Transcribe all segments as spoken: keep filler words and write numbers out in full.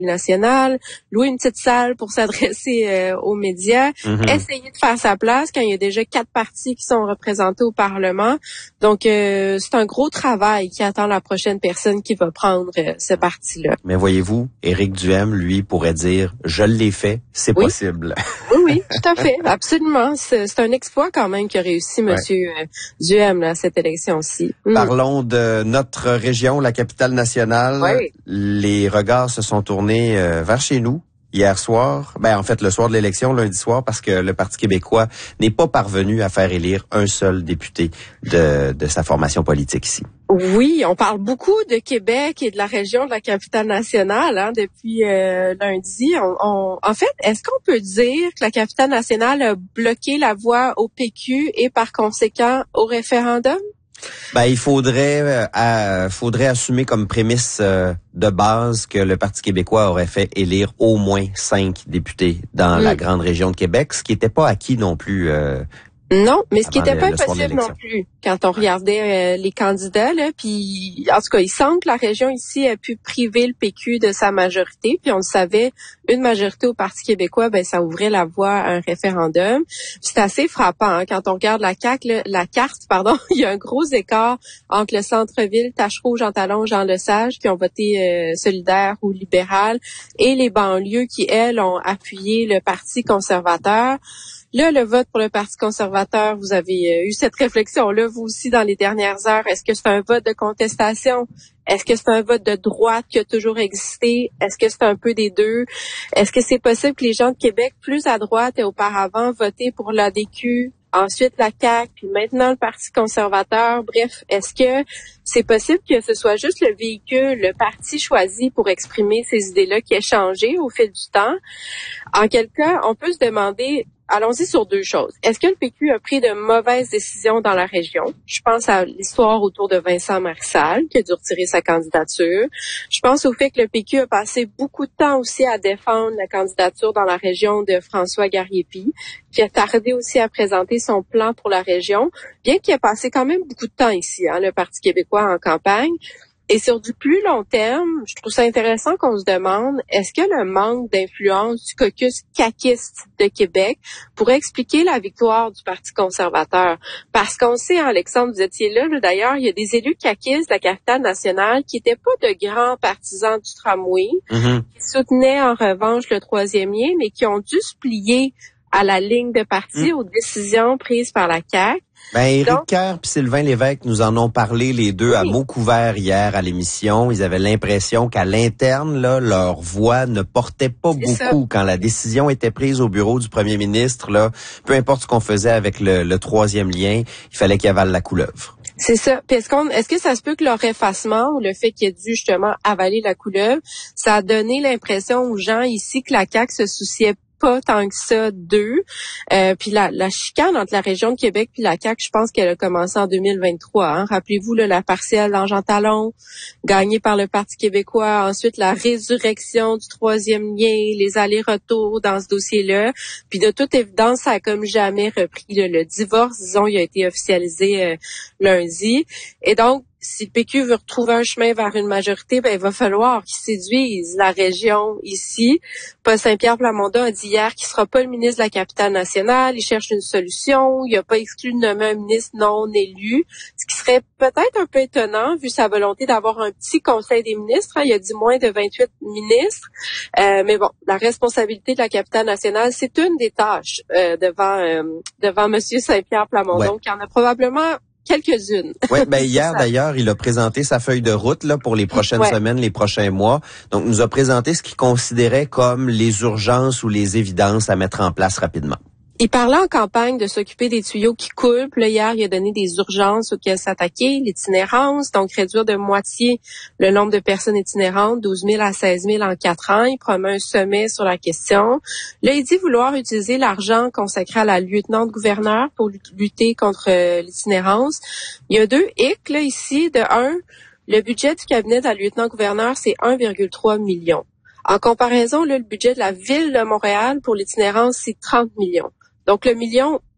nationale, louer une petite salle pour s'adresser euh, aux médias, mm-hmm. essayer de faire sa place quand il y a déjà quatre partis qui sont représentés au Parlement. Donc, euh, c'est un gros travail qui attend la prochaine personne qui va prendre euh, ce parti-là. Mais voyez-vous, Éric Duhem, lui, pourrait dire « Je l'ai fait, c'est oui. possible ». Oui, oui, tout à fait, absolument. C'est, c'est un exploit quand même qu'a réussi ouais. Monsieur euh, Duhem là, cette élection-ci. Mm. Parlons de notre région, la capitale nationale. Oui. Les regards se sont tournés euh, vers chez nous hier soir. Ben en fait, le soir de l'élection, lundi soir, parce que le Parti québécois n'est pas parvenu à faire élire un seul député de, de sa formation politique ici. Oui, on parle beaucoup de Québec et de la région de la capitale nationale hein, depuis euh, lundi. On, on, en fait, est-ce qu'on peut dire que la capitale nationale a bloqué la voie au P Q et par conséquent au référendum? Ben, il faudrait euh, faudrait assumer comme prémisse euh, de base que le Parti québécois aurait fait élire au moins cinq députés dans mmh. la grande région de Québec, ce qui n'était pas acquis non plus. Euh, Non, mais ce qui n'était pas impossible non plus quand on regardait euh, les candidats là, puis en tout cas, il semble que la région ici a pu priver le P Q de sa majorité, puis on le savait, une majorité au Parti québécois, ben ça ouvrait la voie à un référendum. C'est assez frappant hein, quand on regarde la carte, là, la carte, pardon, il y a un gros écart entre le centre-ville, Tache-Rouge, Jean Talon, Jean Lesage qui ont voté euh, solidaire ou libéral, et les banlieues qui elles ont appuyé le Parti conservateur. Là, le vote pour le Parti conservateur, vous avez euh, eu cette réflexion-là, vous aussi, dans les dernières heures. Est-ce que c'est un vote de contestation? Est-ce que c'est un vote de droite qui a toujours existé? Est-ce que c'est un peu des deux? Est-ce que c'est possible que les gens de Québec, plus à droite et auparavant, votaient pour l'A D Q, ensuite la C A Q, puis maintenant le Parti conservateur? Bref, est-ce que c'est possible que ce soit juste le véhicule, le parti choisi pour exprimer ces idées-là qui a changé au fil du temps? En quel cas, on peut se demander... Allons-y sur deux choses. Est-ce que le P Q a pris de mauvaises décisions dans la région? Je pense à l'histoire autour de Vincent Marissal, qui a dû retirer sa candidature. Je pense au fait que le P Q a passé beaucoup de temps aussi à défendre la candidature dans la région de François Garriépi, qui a tardé aussi à présenter son plan pour la région, bien qu'il ait passé quand même beaucoup de temps ici, hein, le Parti québécois en campagne. Et sur du plus long terme, je trouve ça intéressant qu'on se demande, est-ce que le manque d'influence du caucus caquiste de Québec pourrait expliquer la victoire du Parti conservateur? Parce qu'on sait, Alexandre, vous étiez là, là d'ailleurs, il y a des élus caquistes de la capitale nationale qui n'étaient pas de grands partisans du tramway, mm-hmm. qui soutenaient en revanche le troisième lien, mais qui ont dû se plier à la ligne de parti, mm. aux décisions prises par la C A Q. Ben, Éric Kerr puis Sylvain Lévesque nous en ont parlé les deux oui. à mots couverts hier à l'émission. Ils avaient l'impression qu'à l'interne, là, leur voix ne portait pas C'est beaucoup ça. Quand la décision était prise au bureau du premier ministre. Là, peu importe ce qu'on faisait avec le, le troisième lien, il fallait qu'il avale la couleuvre. C'est ça. Puis est-ce qu'on, est-ce que ça se peut que leur effacement ou le fait qu'il ait dû justement avaler la couleuvre, ça a donné l'impression aux gens ici que la C A Q se souciait pas tant que ça d'eux. Euh, puis la, la chicane entre la région de Québec puis la C A Q, je pense qu'elle a commencé en deux mille vingt-trois. Hein. Rappelez-vous là, la partielle dans Jean Talon, gagnée par le Parti québécois. Ensuite, la résurrection du troisième lien, les allers-retours dans ce dossier-là. Puis de toute évidence, ça a comme jamais repris. Là. Le divorce, disons, il a été officialisé euh, lundi. Et donc, si le P Q veut retrouver un chemin vers une majorité, ben il va falloir qu'il séduise la région ici. Paul Saint-Pierre Plamondon a dit hier qu'il sera pas le ministre de la capitale nationale. Il cherche une solution. Il n'a pas exclu de nommer un ministre non élu, ce qui serait peut-être un peu étonnant vu sa volonté d'avoir un petit conseil des ministres. Hein. Il a dit moins de vingt-huit ministres. Euh, mais bon, la responsabilité de la capitale nationale, c'est une des tâches euh, devant euh, devant Monsieur Saint-Pierre Plamondon, ouais. qui en a probablement quelques-unes. Oui, ben hier d'ailleurs, il a présenté sa feuille de route là pour les prochaines ouais. semaines, les prochains mois. Donc, nous a présenté ce qu'il considérait comme les urgences ou les évidences à mettre en place rapidement. Il parlait en campagne de s'occuper des tuyaux qui coulent. Puis là, hier, il a donné des urgences auxquelles s'attaquer, l'itinérance, donc réduire de moitié le nombre de personnes itinérantes, douze mille à seize mille en quatre ans. Il promet un sommet sur la question. Là, il dit vouloir utiliser l'argent consacré à la lieutenant-gouverneur pour lutter contre euh, l'itinérance. Il y a deux hic, là, ici. De un, le budget du cabinet de la lieutenant-gouverneur, c'est un virgule trois million. En comparaison, là, le budget de la Ville de Montréal pour l'itinérance, c'est trente millions. Donc, le million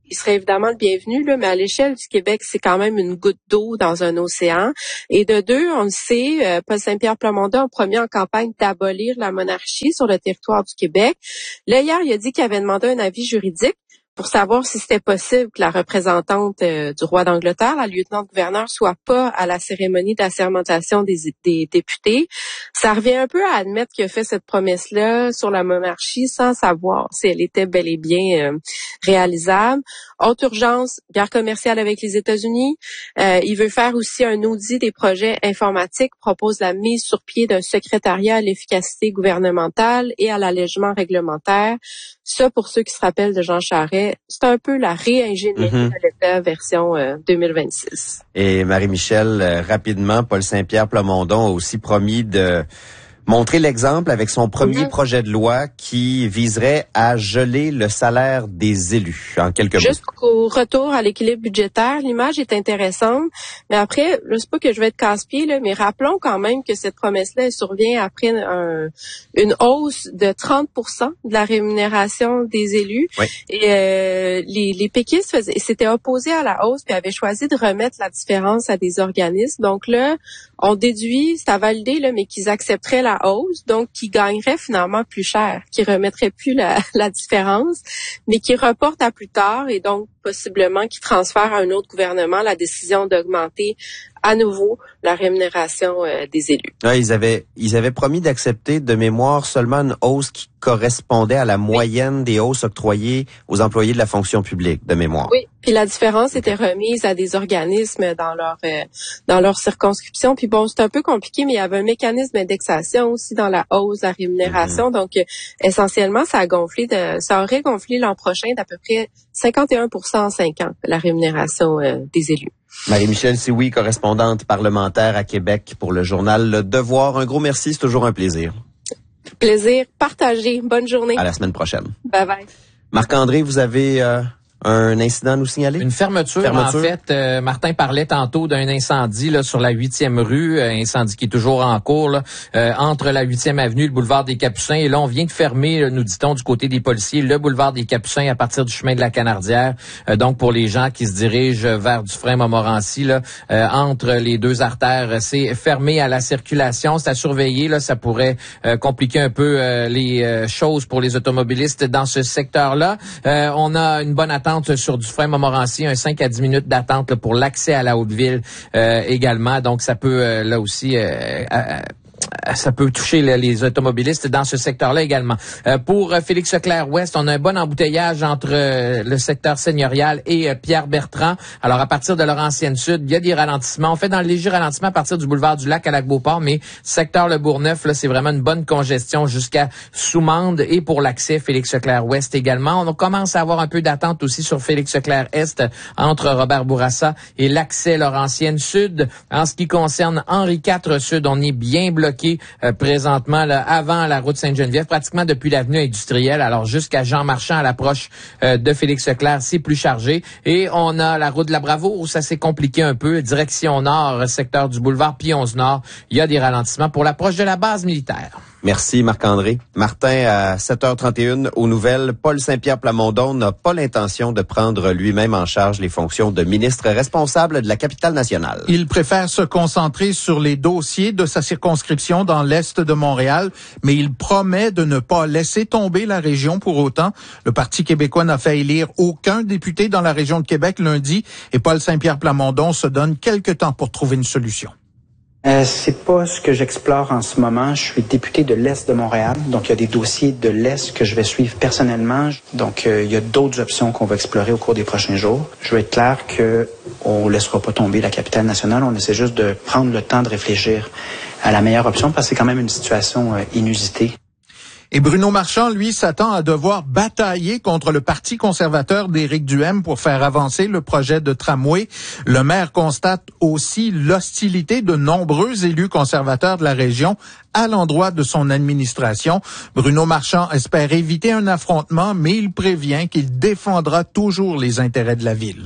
il serait évidemment le bienvenu, là, mais à l'échelle du Québec, c'est quand même une goutte d'eau dans un océan. Et de deux, on le sait, euh, Paul Saint-Pierre Plamondon a promis en campagne d'abolir la monarchie sur le territoire du Québec. Là, hier, il a dit qu'il avait demandé un avis juridique pour savoir si c'était possible que la représentante euh, du roi d'Angleterre, la lieutenant-gouverneur, soit pas à la cérémonie d'assermentation des, des députés. Ça revient un peu à admettre qu'il a fait cette promesse-là sur la monarchie sans savoir si elle était bel et bien euh, réalisable. Haute urgence, guerre commerciale avec les États-Unis. Euh, il veut faire aussi un audit des projets informatiques, propose la mise sur pied d'un secrétariat à l'efficacité gouvernementale et à l'allègement réglementaire. Ça, pour ceux qui se rappellent de Jean Charest, c'est un peu la réingénierie mm-hmm. de l'État version euh, deux mille vingt-six. Et Marie-Michel, euh, rapidement, Paul Saint-Pierre Plamondon a aussi promis de montrer l'exemple avec son premier mm-hmm. projet de loi qui viserait à geler le salaire des élus, en quelques mots. Jusqu'au retour à l'équilibre budgétaire, l'image est intéressante, mais après, je sais pas que je vais être casse-pied, là, mais rappelons quand même que cette promesse-là, elle survient après un, une hausse de trente pour cent de la rémunération des élus. Oui. Et euh, les, les péquistes faisaient, s'étaient opposés à la hausse puis avaient choisi de remettre la différence à des organismes. Donc là, on déduit, c'est à valider, là, mais qu'ils accepteraient la hausse, donc qui gagnerait finalement plus cher, qui remettrait plus la, la différence, mais qui reporte à plus tard et donc possiblement qui transfère à un autre gouvernement la décision d'augmenter à nouveau la rémunération euh, des élus. Ouais, ils avaient ils avaient promis d'accepter de mémoire seulement une hausse qui correspondait à la moyenne oui. des hausses octroyées aux employés de la fonction publique, de mémoire. Oui, puis la différence était remise à des organismes dans leur euh, dans leur circonscription. Puis bon, c'est un peu compliqué, mais il y avait un mécanisme d'indexation aussi dans la hausse de la rémunération. Mm-hmm. Donc, euh, essentiellement, ça a gonflé de ça aurait gonflé l'an prochain d'à peu près cinquante et un pour cent en cinq ans, la rémunération euh, des élus. Marie-Michel Sioui, correspondante parlementaire à Québec pour le journal Le Devoir. Un gros merci, c'est toujours un plaisir. Plaisir partagé. Bonne journée. À la semaine prochaine. Bye bye. Marc-André, vous avez euh, un incident à nous signaler? Une fermeture, fermeture. en fait. Euh, Martin parlait tantôt d'un incendie là sur la huitième rue, un incendie qui est toujours en cours là, euh, entre la huitième avenue et le boulevard des Capucins. Et là, on vient de fermer, là, nous dit-on, du côté des policiers, le boulevard des Capucins à partir du chemin de la Canardière. Euh, donc, pour les gens qui se dirigent vers Dufresne-Montmorency, là, euh, entre les deux artères, c'est fermé à la circulation. C'est à surveiller. Là, ça pourrait euh, compliquer un peu euh, les euh, choses pour les automobilistes dans ce secteur-là. Euh, on a une bonne attente sur Dufresne-Montmorency, un cinq à dix minutes d'attente là, pour l'accès à la Haute-Ville euh, également. Donc, ça peut euh, là aussi... Euh, euh, ça peut toucher les, les automobilistes dans ce secteur-là également. Euh, pour euh, Félix Leclerc-Ouest, on a un bon embouteillage entre euh, le secteur seigneurial et euh, Pierre-Bertrand. Alors, à partir de Laurentienne-Sud, il y a des ralentissements. On fait dans le léger ralentissement à partir du boulevard du Lac à Lac-Beauport, mais secteur Le Bourgneuf, là, c'est vraiment une bonne congestion jusqu'à Soumande et pour l'accès Félix Leclerc-Ouest également. On commence à avoir un peu d'attente aussi sur Félix Leclerc-Est entre Robert Bourassa et l'accès Laurentienne-Sud. En ce qui concerne Henri quatre Sud, on est bien bloqué Euh, présentement là, avant la route Sainte-Geneviève, pratiquement depuis l'avenue industrielle, alors jusqu'à Jean Marchand à l'approche euh, de Félix Leclerc, c'est plus chargé. Et on a la route de la Bravoure où ça s'est compliqué un peu, direction nord, secteur du boulevard Pionze-Nord, il y a des ralentissements pour l'approche de la base militaire. Merci Marc-André. Martin, à sept heures trente et une, aux nouvelles, Paul Saint-Pierre Plamondon n'a pas l'intention de prendre lui-même en charge les fonctions de ministre responsable de la capitale nationale. Il préfère se concentrer sur les dossiers de sa circonscription dans l'est de Montréal, mais il promet de ne pas laisser tomber la région pour autant. Le Parti québécois n'a fait élire aucun député dans la région de Québec lundi et Paul Saint-Pierre Plamondon se donne quelque temps pour trouver une solution. Euh, c'est pas ce que j'explore en ce moment. Je suis député de l'Est de Montréal, donc il y a des dossiers de l'Est que je vais suivre personnellement. Donc euh, il y a d'autres options qu'on va explorer au cours des prochains jours. Je veux être clair que on laissera pas tomber la capitale nationale. On essaie juste de prendre le temps de réfléchir à la meilleure option parce que c'est quand même une situation euh, inusitée. Et Bruno Marchand, lui, s'attend à devoir batailler contre le Parti conservateur d'Éric Duhaime pour faire avancer le projet de tramway. Le maire constate aussi l'hostilité de nombreux élus conservateurs de la région à l'endroit de son administration. Bruno Marchand espère éviter un affrontement, mais il prévient qu'il défendra toujours les intérêts de la ville.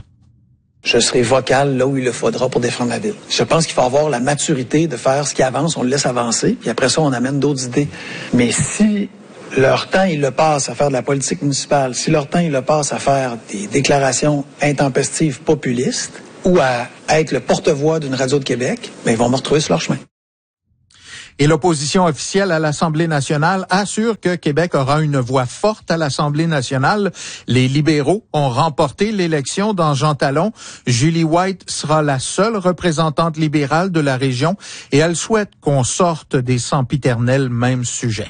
Je serai vocal là où il le faudra pour défendre la ville. Je pense qu'il faut avoir la maturité de faire ce qui avance, on le laisse avancer, puis après ça, on amène d'autres idées. Mais si Leur temps, ils le passent à faire de la politique municipale. Si leur temps, ils le passent à faire des déclarations intempestives populistes ou à, à être le porte-voix d'une radio de Québec, ben, ils vont me retrouver sur leur chemin. Et l'opposition officielle à l'Assemblée nationale assure que Québec aura une voix forte à l'Assemblée nationale. Les libéraux ont remporté l'élection dans Jean Talon. Julie White sera la seule représentante libérale de la région et elle souhaite qu'on sorte des sempiternels mêmes sujets.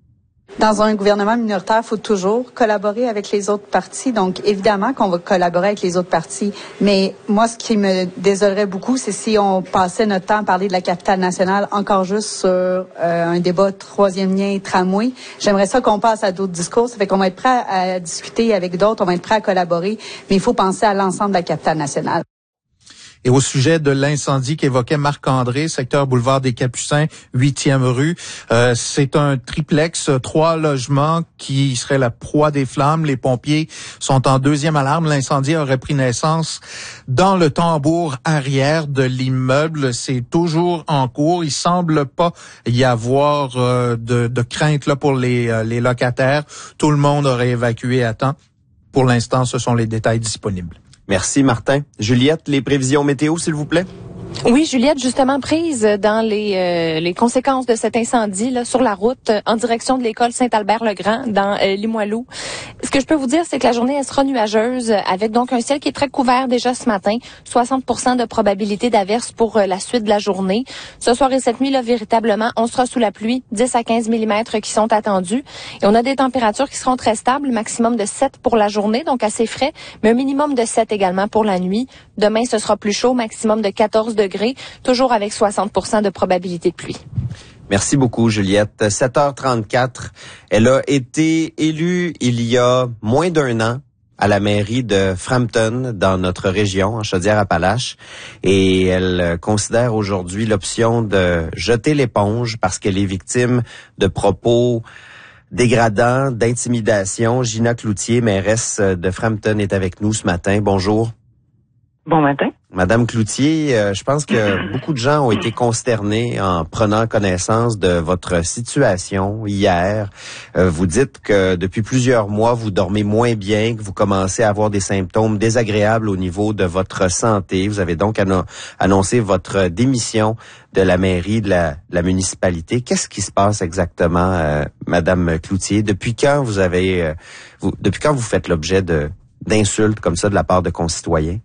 Dans un gouvernement minoritaire, il faut toujours collaborer avec les autres partis. Donc, évidemment qu'on va collaborer avec les autres partis. Mais moi, ce qui me désolerait beaucoup, c'est si on passait notre temps à parler de la capitale nationale encore juste sur euh, un débat troisième lien tramway. J'aimerais ça qu'on passe à d'autres discours. Ça fait qu'on va être prêt à, à discuter avec d'autres, on va être prêt à collaborer. Mais il faut penser à l'ensemble de la capitale nationale. Et au sujet de l'incendie qu'évoquait Marc-André, secteur boulevard des Capucins, huitième rue, euh, c'est un triplex, trois logements qui seraient la proie des flammes. Les pompiers sont en deuxième alarme. L'incendie aurait pris naissance dans le tambour arrière de l'immeuble. C'est toujours en cours. Il semble pas y avoir euh, de, de crainte là pour les, euh, les locataires. Tout le monde aurait évacué à temps. Pour l'instant, ce sont les détails disponibles. Merci, Martin. Juliette, les prévisions météo, s'il vous plaît? Oui, Juliette, justement prise dans les euh, les conséquences de cet incendie là sur la route en direction de l'école Saint-Albert-le-Grand dans euh, Limoilou. Ce que je peux vous dire, c'est que la journée elle sera nuageuse avec donc un ciel qui est très couvert déjà ce matin, soixante pour cent de probabilité d'averse pour euh, la suite de la journée. Ce soir et cette nuit là, véritablement, on sera sous la pluie, dix à quinze millimètres qui sont attendus et on a des températures qui seront très stables, maximum de sept pour la journée, donc assez frais, mais un minimum de sept également pour la nuit. Demain, ce sera plus chaud, maximum de quatorze degrés, toujours avec soixante pour cent de probabilité de pluie. Merci beaucoup, Juliette. sept heures trente-quatre. Elle a été élue il y a moins d'un an à la mairie de Frampton, dans notre région, en Chaudière-Appalaches. Et elle considère aujourd'hui l'option de jeter l'éponge parce qu'elle est victime de propos dégradants, d'intimidation. Gina Cloutier, mairesse de Frampton, est avec nous ce matin. Bonjour. Bon matin. Madame Cloutier, euh, je pense que beaucoup de gens ont été consternés en prenant connaissance de votre situation hier. Euh, vous dites que depuis plusieurs mois, vous dormez moins bien, que vous commencez à avoir des symptômes désagréables au niveau de votre santé. Vous avez donc annon- annoncé votre démission de la mairie, de la, de la municipalité. Qu'est-ce qui se passe exactement, euh, Madame Cloutier? Depuis quand vous avez, euh, vous, depuis quand vous faites l'objet de d'insultes comme ça de la part de concitoyens?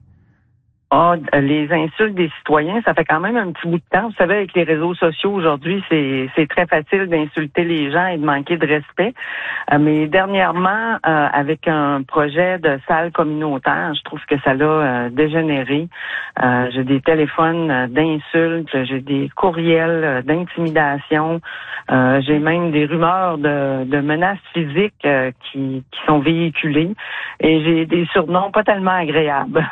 Ah, les insultes des citoyens, ça fait quand même un petit bout de temps. Vous savez, avec les réseaux sociaux aujourd'hui, c'est c'est très facile d'insulter les gens et de manquer de respect. Euh, mais dernièrement, euh, avec un projet de salle communautaire, je trouve que ça l'a euh, dégénéré. Euh, j'ai des téléphones d'insultes, j'ai des courriels d'intimidation, euh, j'ai même des rumeurs de, de menaces physiques euh, qui, qui sont véhiculées et j'ai des surnoms pas tellement agréables.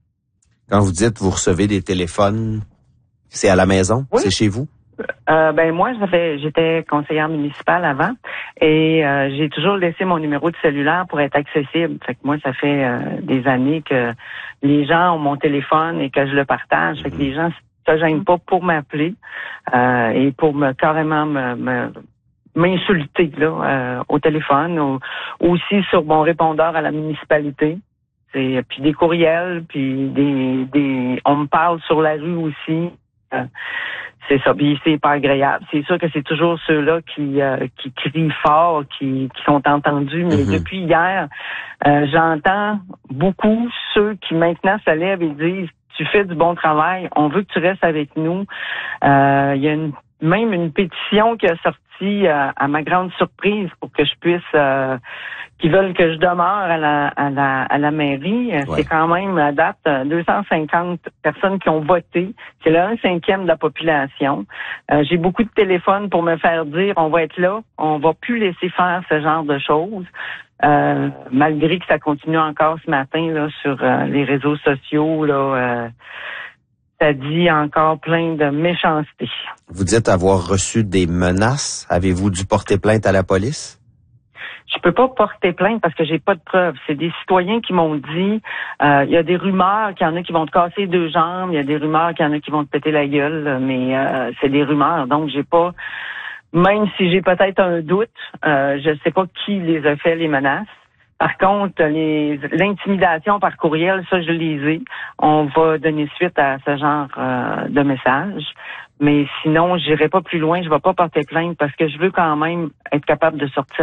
Quand vous dites vous recevez des téléphones, c'est à la maison? Oui. C'est chez vous? Euh, ben moi, j'avais, j'étais conseillère municipale avant et euh, j'ai toujours laissé mon numéro de cellulaire pour être accessible. Fait que moi, ça fait euh, des années que les gens ont mon téléphone et que je le partage. Fait que les gens se gênent pas pour m'appeler euh, et pour me carrément me, me m'insulter là euh, au téléphone ou aussi sur mon répondeur à la municipalité. Et puis des courriels, puis des des on me parle sur la rue aussi. Euh, c'est ça, puis c'est pas agréable. C'est sûr que c'est toujours ceux-là qui euh, qui crient fort, qui qui sont entendus. Mais mm-hmm. depuis hier, euh, j'entends beaucoup ceux qui maintenant se lèvent et disent tu fais du bon travail, on veut que tu restes avec nous. Euh, il y a une, même une pétition qui a sorti euh, à ma grande surprise pour que je puisse euh, qui veulent que je demeure à la à la à la mairie. Ouais. C'est quand même à date deux cent cinquante personnes qui ont voté. C'est le un cinquième de la population. Euh, j'ai beaucoup de téléphones pour me faire dire on va être là, on va plus laisser faire ce genre de choses. Euh, malgré que ça continue encore ce matin là sur euh, les réseaux sociaux là. Euh, ça dit encore plein de méchanceté. Vous dites avoir reçu des menaces. Avez-vous dû porter plainte à la police? Je peux pas porter plainte parce que j'ai pas de preuves. C'est des citoyens qui m'ont dit, euh, il y a des rumeurs qu'il y en a qui vont te casser deux jambes, il y a des rumeurs qu'il y en a qui vont te péter la gueule, mais euh, c'est des rumeurs. Donc j'ai pas, même si j'ai peut-être un doute, euh, je ne sais pas qui les a fait les menaces. Par contre, les, l'intimidation par courriel, ça, je les ai. On va donner suite à ce genre euh, de message. Mais sinon, j'irai pas plus loin, je vais pas porter plainte parce que je veux quand même être capable de sortir